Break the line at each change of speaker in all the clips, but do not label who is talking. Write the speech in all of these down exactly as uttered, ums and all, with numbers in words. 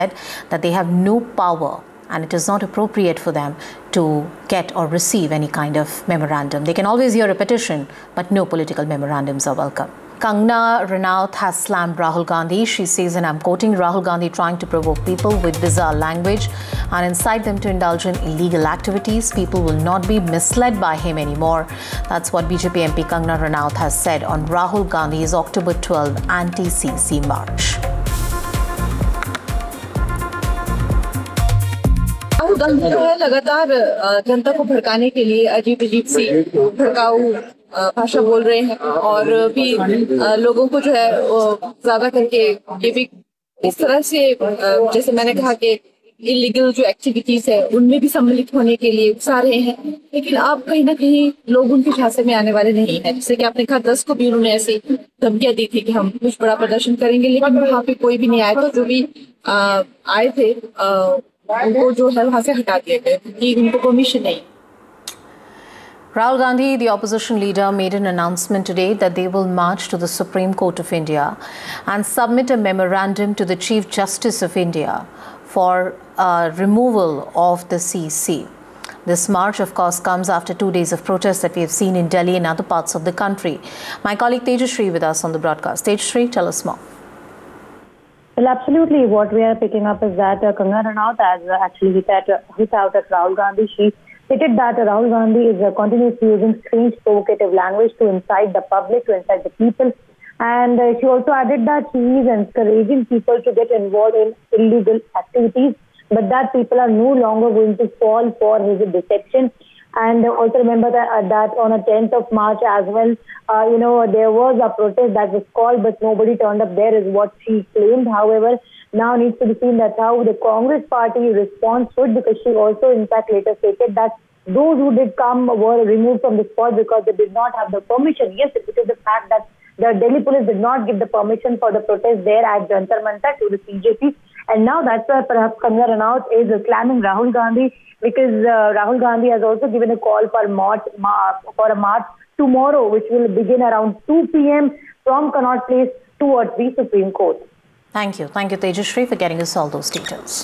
that they have no power and it is not appropriate for them to get or receive any kind of memorandum. They can always hear a petition, but no political memorandums are welcome. Kangana Ranaut has slammed Rahul Gandhi. She says, and I'm quoting, Rahul Gandhi trying to provoke people with bizarre language and incite them to indulge in illegal activities. People will not be misled by him anymore. That's what B J P M P Kangana Ranaut has said on Rahul Gandhi's October twelfth anti-C C march.
Rahul Gandhi जो है लगातार जनता को भड़काने के लिए अजीब अजीब सी भड़काऊ भाषा बोल रहे हैं और भी लोगों को जो है ज्यादा करके ये भी इस तरह से जैसे मैंने कहा कि इलीगल जो एक्टिविटीज है उनमें भी सम्मिलित होने के लिए उकसा रहे हैं। लेकिन अब कहीं ना कहीं लोग उनके झांसे में आने वाले नहीं है। जैसे कि आपने कहा दस को भी उन्होंने ऐसी धमकियां दी थी कि हम कुछ बड़ा प्रदर्शन करेंगे, लेकिन वहाँ पे कोई भी नहीं आया। तो जो भी आए थे उनको जो है वहाँ से हटा दिया गया क्योंकि उनको परमिशन नहीं।
Rahul Gandhi, the opposition leader, made an announcement today that they will march to the Supreme Court of India and submit a memorandum to the Chief Justice of India for uh, removal of the C C. This march, of course, comes after two days of protests that we have seen in Delhi and other parts of the country. My colleague Tejashree with us on the broadcast. Tejashree, tell us more.
Well, absolutely. What we are picking up is that uh, Kangana Ranaut has uh, actually hit, at, uh, hit out at Rahul Gandhi. She stated that uh, Rahul Gandhi is uh, continuously using strange, provocative language to incite the public, to incite the people. And uh, she also added that she is encouraging people to get involved in illegal activities, but that people are no longer going to fall for his deception. And also remember that, uh, that on the tenth of March as well, uh, you know, there was a protest that was called, but nobody turned up there is what she claimed. However, now needs to be seen that how the Congress party responds to it, because she also in fact later stated that those who did come were removed from the spot because they did not have the permission. Yes, it is the fact that the Delhi police did not give the permission for the protest there at Jantar Mantar to the C J P. And now that's why perhaps Kangana Ranaut is slamming Rahul Gandhi, because uh, Rahul Gandhi has also given a call for, march, for a march tomorrow, which will begin around two p m from Connaught Place towards the Supreme Court.
Thank you. Thank you, Tejashree, for getting us all those details.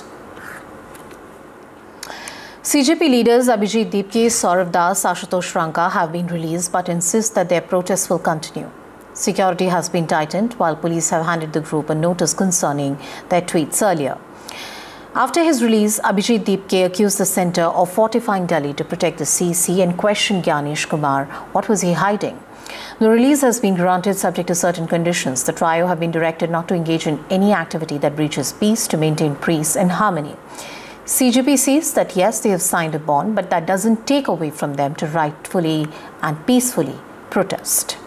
C J P leaders Abhijit Dipke, Saurav Das, Ashutosh Ranka have been released but insist that their protests will continue. Security has been tightened while police have handed the group a notice concerning their tweets earlier. After his release, Abhijit Dipke accused the centre of fortifying Delhi to protect the C C and questioned Gyanesh Kumar. What was he hiding? The release has been granted subject to certain conditions. The trio have been directed not to engage in any activity that breaches peace, to maintain peace and harmony. C J P says that yes, they have signed a bond, but that doesn't take away from them to rightfully and peacefully protest.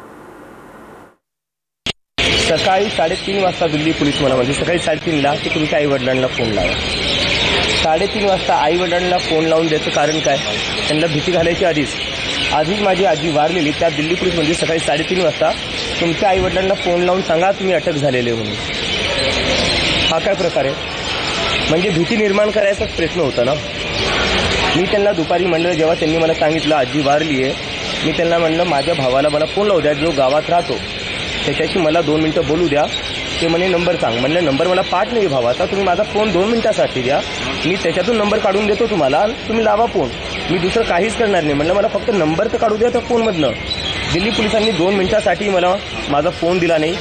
सकाळी साडेतीन वाजता Delhi police मला म्हणजे सकाळी साडेतीनला की तुमच्या आई वडिलांना phone लावा. साडेतीन वाजता आई वडिलांना फोन लावून द्यायचं कारण काय? त्यांना भीती घालायची आधीच आधीच माझी आजी वारलेली त्या दिल्ली पोलीस म्हणजे सकाळी साडेतीन वाजता तुमच्या आई वडिलांना फोन लावून सांगा तुम्ही अटक झालेले म्हणून. हा काय प्रकार आहे? म्हणजे भीती निर्माण करायचाच प्रयत्न होता ना. मी त्यांना दुपारी म्हणलं, जेव्हा त्यांनी मला सांगितलं आजी वारली आहे, मी त्यांना म्हणलं माझ्या भावाला मला फोन लावू द्या जो गावात राहतो, त्याच्याशी मला दोन मिनिटं बोलू द्या. ते म्हणे नंबर सांग. म्हणलं नंबर मला पाठ नाही भावाचा, तुम्ही माझा फोन दोन मिनिटासाठी द्या, मी त्याच्यातून नंबर काढून देतो तुम्हाला, तुम्ही लावा फोन, मी दुसरं काहीच करणार नाही. म्हणलं मला फक्त नंबर तर काढू द्या त्या फोनमधनं. दिल्ली पोलिसांनी दोन मिनिटासाठी मला माझा फोन दिला नाही.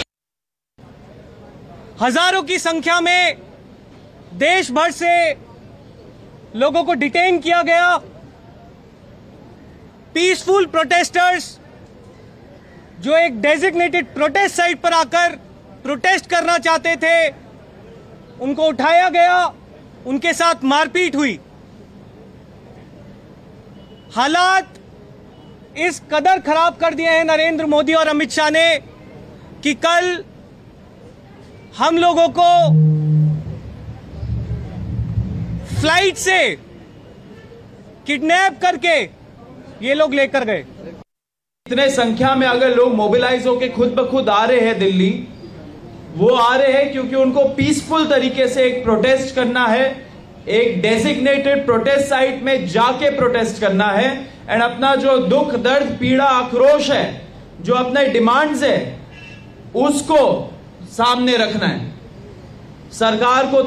हजारों की संख्या में देश भर से लोगों को डिटेन किया गया. पीसफुल प्रोटेस्टर्स जो एक डेजिग्नेटेड प्रोटेस्ट साइट पर आकर प्रोटेस्ट करना चाहते थे, उनको उठाया गया, उनके साथ मारपीट हुई. हालात इस कदर खराब कर दिए हैं नरेंद्र मोदी और अमित शाह ने कि कल हम लोगों को फ्लाइट से किडनैप करके ये लोग लेकर गए.
इतने संख्या में अगर लोग मोबिलाइज होकर खुद ब खुद आ रहे हैं दिल्ली, वो आ रहे हैं क्योंकि उनको पीसफुल तरीके से एक प्रोटेस्ट करना है, एक डेजिग्नेटेड प्रोटेस्ट साइट में जाके प्रोटेस्ट करना है एंड अपना जो दुख दर्द पीड़ा आक्रोश है, जो अपने डिमांड्स है, उसको सामने रखना है. सरकार को